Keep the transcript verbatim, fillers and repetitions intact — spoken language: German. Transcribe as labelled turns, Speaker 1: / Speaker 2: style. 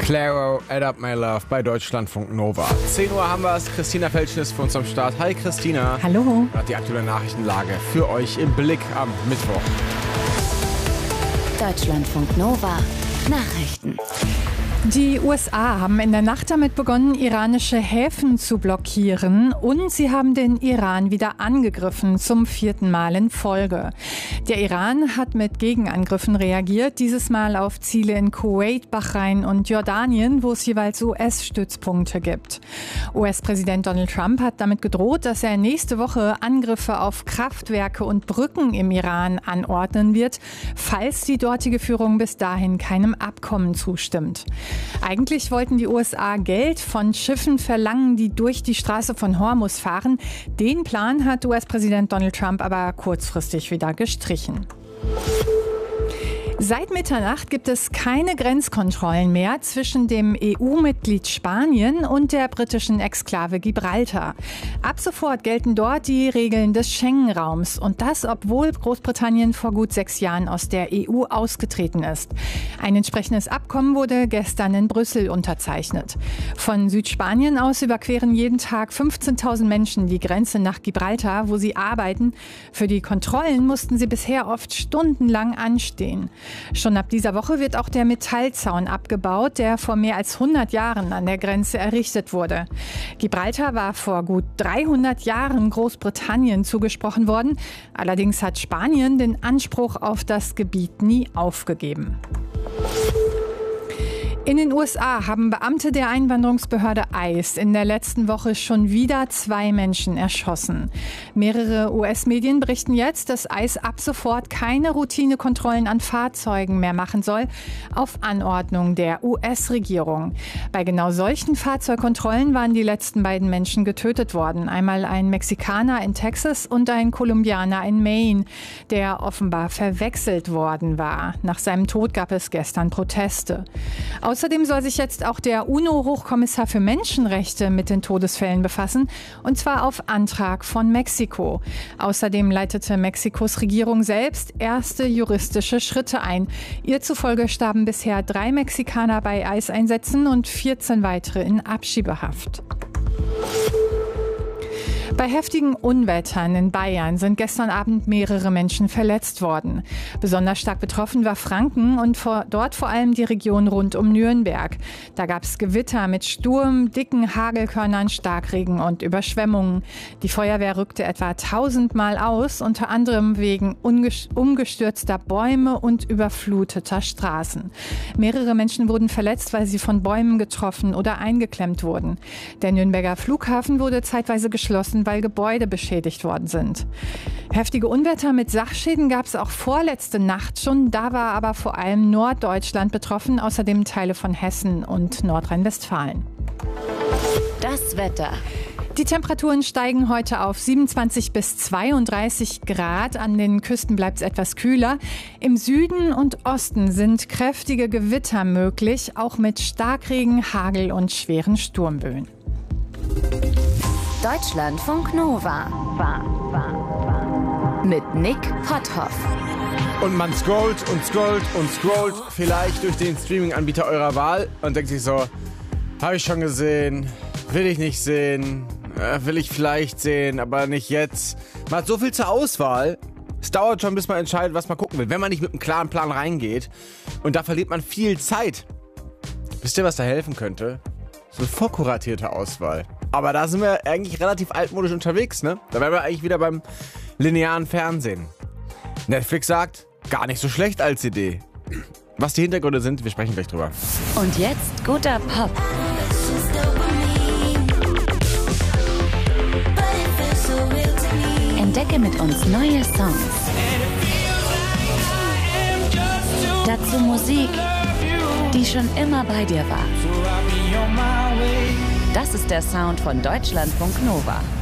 Speaker 1: Claro, Add Up My Love bei Deutschlandfunk Nova. zehn Uhr haben wir es. Christina Felschen ist für uns am Start. Hi Christina.
Speaker 2: Hallo.
Speaker 1: Die aktuelle Nachrichtenlage für euch im Blick am Mittwoch.
Speaker 3: Deutschlandfunk Nova. Nachrichten.
Speaker 2: Die U S A haben in der Nacht damit begonnen, iranische Häfen zu blockieren und sie haben den Iran wieder angegriffen, zum vierten Mal in Folge. Der Iran hat mit Gegenangriffen reagiert, dieses Mal auf Ziele in Kuwait, Bahrain und Jordanien, wo es jeweils U S-Stützpunkte gibt. U S-Präsident Donald Trump hat damit gedroht, dass er nächste Woche Angriffe auf Kraftwerke und Brücken im Iran anordnen wird, falls die dortige Führung bis dahin keinem Abkommen zustimmt. Eigentlich wollten die U S A Geld von Schiffen verlangen, die durch die Straße von Hormuz fahren. Den Plan hat U S-Präsident Donald Trump aber kurzfristig wieder gestrichen. Seit Mitternacht gibt es keine Grenzkontrollen mehr zwischen dem E U-Mitglied Spanien und der britischen Exklave Gibraltar. Ab sofort gelten dort die Regeln des Schengen-Raums und das, obwohl Großbritannien vor gut sechs Jahren aus der E U ausgetreten ist. Ein entsprechendes Abkommen wurde gestern in Brüssel unterzeichnet. Von Südspanien aus überqueren jeden Tag fünfzehntausend Menschen die Grenze nach Gibraltar, wo sie arbeiten. Für die Kontrollen mussten sie bisher oft stundenlang anstehen. Schon ab dieser Woche wird auch der Metallzaun abgebaut, der vor mehr als hundert Jahren an der Grenze errichtet wurde. Gibraltar war vor gut dreihundert Jahren Großbritannien zugesprochen worden. Allerdings hat Spanien den Anspruch auf das Gebiet nie aufgegeben. In den U S A haben Beamte der Einwanderungsbehörde ICE in der letzten Woche schon wieder zwei Menschen erschossen. Mehrere U S-Medien berichten jetzt, dass ICE ab sofort keine Routinekontrollen an Fahrzeugen mehr machen soll, auf Anordnung der U S-Regierung. Bei genau solchen Fahrzeugkontrollen waren die letzten beiden Menschen getötet worden. Einmal ein Mexikaner in Texas und ein Kolumbianer in Maine, der offenbar verwechselt worden war. Nach seinem Tod gab es gestern Proteste. Außerdem soll sich jetzt auch der UNO-Hochkommissar für Menschenrechte mit den Todesfällen befassen, und zwar auf Antrag von Mexiko. Außerdem leitete Mexikos Regierung selbst erste juristische Schritte ein. Ihr zufolge starben bisher drei Mexikaner bei ICE-Einsätzen und vierzehn weitere in Abschiebehaft. Bei heftigen Unwettern in Bayern sind gestern Abend mehrere Menschen verletzt worden. Besonders stark betroffen war Franken und vor, dort vor allem die Region rund um Nürnberg. Da gab es Gewitter mit Sturm, dicken Hagelkörnern, Starkregen und Überschwemmungen. Die Feuerwehr rückte etwa tausendmal aus, unter anderem wegen umgestürzter Bäume und überfluteter Straßen. Mehrere Menschen wurden verletzt, weil sie von Bäumen getroffen oder eingeklemmt wurden. Der Nürnberger Flughafen wurde zeitweise geschlossen, weil Gebäude beschädigt worden sind. Heftige Unwetter mit Sachschäden gab es auch vorletzte Nacht schon. Da war aber vor allem Norddeutschland betroffen, außerdem Teile von Hessen und Nordrhein-Westfalen.
Speaker 3: Das Wetter.
Speaker 2: Die Temperaturen steigen heute auf siebenundzwanzig bis zweiunddreißig Grad. An den Küsten bleibt es etwas kühler. Im Süden und Osten sind kräftige Gewitter möglich, auch mit Starkregen, Hagel und schweren Sturmböen.
Speaker 3: Deutschlandfunk Nova. Mit Nick Potthoff.
Speaker 1: Und man scrollt und scrollt und scrollt vielleicht durch den Streaming-Anbieter eurer Wahl und denkt sich so, habe ich schon gesehen, will ich nicht sehen, äh, will ich vielleicht sehen, aber nicht jetzt. Man hat so viel zur Auswahl. Es dauert schon, bis man entscheidet, was man gucken will, wenn man nicht mit einem klaren Plan reingeht. Und da verliert man viel Zeit. Wisst ihr, was da helfen könnte? So eine vorkuratierte Auswahl. Aber da sind wir eigentlich relativ altmodisch unterwegs, ne? Da wären wir eigentlich wieder beim linearen Fernsehen. Netflix sagt, gar nicht so schlecht als Idee. Was die Hintergründe sind, wir sprechen gleich drüber.
Speaker 3: Und jetzt guter Pop. Entdecke mit uns neue Songs. Dazu Musik, die schon immer bei dir war. Das ist der Sound von Deutschlandfunk Nova.